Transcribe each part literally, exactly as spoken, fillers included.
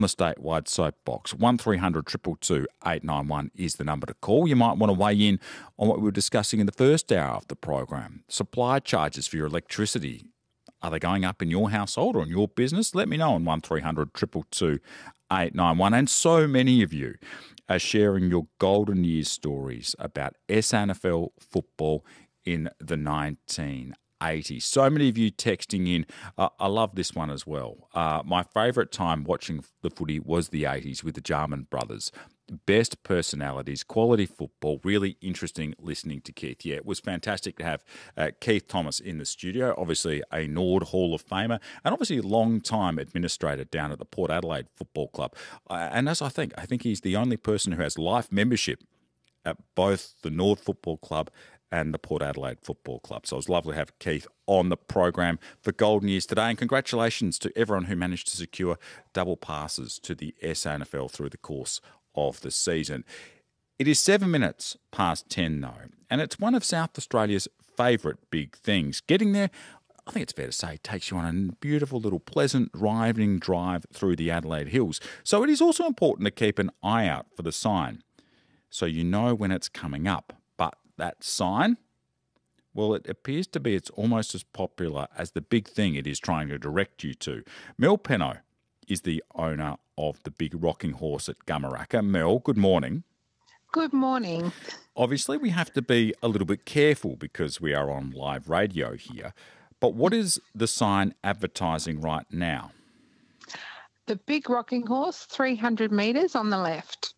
The statewide soapbox. one three hundred two two two eight nine one is the number to call. You might want to weigh in on what we were discussing in the first hour of the program. Supply charges for your electricity. Are they going up in your household or in your business? Let me know on one three hundred two two two eight nine one. And so many of you are sharing your golden years stories about S A N F L football in the nineteen eighties. So many of you texting in. Uh, I love this one as well. Uh, my favourite time watching the footy was the eighties with the Jarman brothers. Best personalities, quality football, really interesting listening to Keith. Yeah, it was fantastic to have uh, Keith Thomas in the studio, obviously a Nord Hall of Famer and obviously a long-time administrator down at the Port Adelaide Football Club. Uh, and as I think, I think he's the only person who has life membership at both the Nord Football Club and the Port Adelaide Football Club. So it was lovely to have Keith on the program for Golden Years today. And congratulations to everyone who managed to secure double passes to the S A N F L through the course of the season. It is seven minutes past ten, though, and it's one of South Australia's favourite big things. Getting there, I think it's fair to say, takes you on a beautiful little pleasant driving drive through the Adelaide Hills. So it is also important to keep an eye out for the sign so you know when it's coming up. But that sign, well, it appears to be it's almost as popular as the big thing it is trying to direct you to. Mel Penno is the owner of the Big Rocking Horse at Gumaraka. Mel, good morning. Good morning. Obviously, we have to be a little bit careful because we are on live radio here. But what is the sign advertising right now? The Big Rocking Horse, three hundred metres on the left.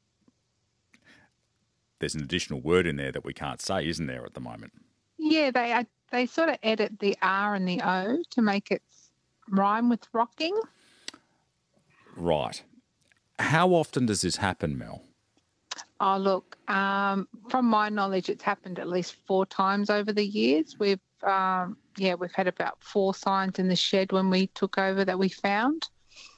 There's an additional word in there that we can't say, isn't there, at the moment? Yeah, they uh, they sort of edit the R and the O to make it rhyme with rocking. Right. How often does this happen, Mel? Oh, look, um, from my knowledge, it's happened at least four times over the years. We've, um, yeah, we've had about four signs in the shed when we took over that we found.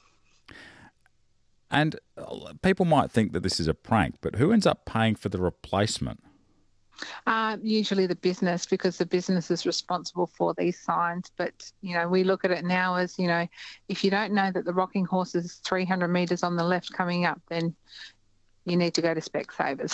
And people might think that this is a prank, but who ends up paying for the replacement? Uh, usually the business, because the business is responsible for these signs. But, you know, we look at it now as, you know, if you don't know that the Rocking Horse is three hundred metres on the left coming up, then you need to go to Specsavers.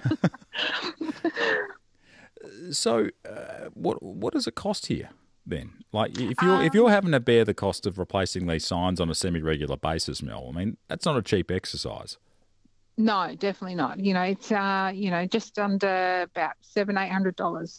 So uh, what what does it cost here then? Like if you're, um, if you're having to bear the cost of replacing these signs on a semi-regular basis, Mel, I mean, that's not a cheap exercise. No, definitely not. You know, it's, uh, you know, just under about seven, eight hundred dollars.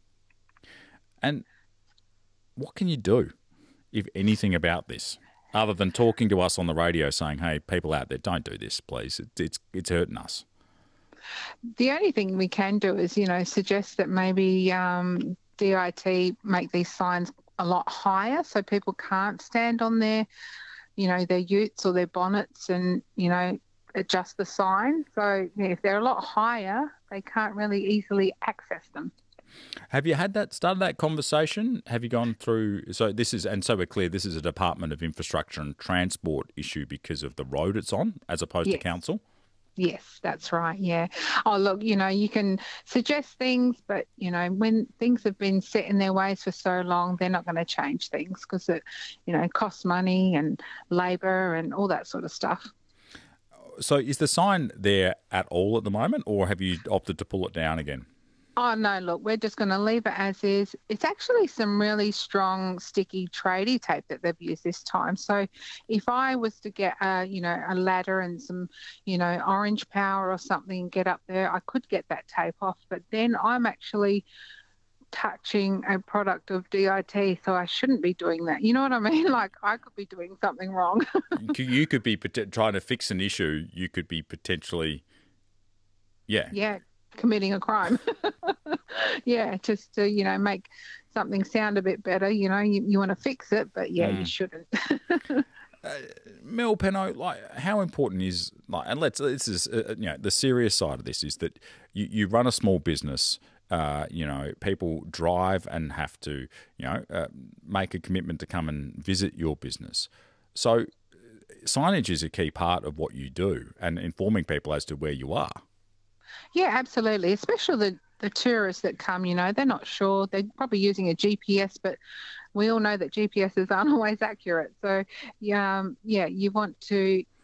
And what can you do, if anything, about this, other than talking to us on the radio saying, hey, people out there, don't do this, please. It, it's, it's hurting us. The only thing we can do is, you know, suggest that maybe um, D I T make these signs a lot higher so people can't stand on their, you know, their utes or their bonnets and, you know, adjust the sign. So yeah, if they're a lot higher, they can't really easily access them. Have you had that, started that conversation? Have you gone through, so this is, and so we're clear, this is a Department of Infrastructure and Transport issue because of the road it's on as opposed Yes. to council? Yes, that's right, yeah. Oh, look, you know, you can suggest things, but, you know, when things have been set in their ways for so long, they're not going to change things because it, you know, costs money and labour and all that sort of stuff. So is the sign there at all at the moment, or have you opted to pull it down again? Oh, no, look, we're just going to leave it as is. It's actually some really strong, sticky tradie tape that they've used this time. So if I was to get, a, you know, a ladder and some, you know, orange power or something and get up there, I could get that tape off. But then I'm actually touching a product of D I T, so I shouldn't be doing that. You know what I mean? Like, I could be doing something wrong. You could be pot- trying to fix an issue. You could be potentially, yeah. Yeah, committing a crime. Yeah, just to, you know, make something sound a bit better. You know, you, you want to fix it, but yeah, mm. you shouldn't. uh, Mel Penno, like, how important is, like, and let's, this is, uh, you know, the serious side of this is that you, you run a small business. Uh, you know, people drive and have to, you know, uh, make a commitment to come and visit your business. So signage is a key part of what you do and informing people as to where you are. Yeah, absolutely. Especially the, the tourists that come, you know, they're not sure. They're probably using a G P S, but we all know that G P Ss aren't always accurate. So, yeah, um, yeah, you want to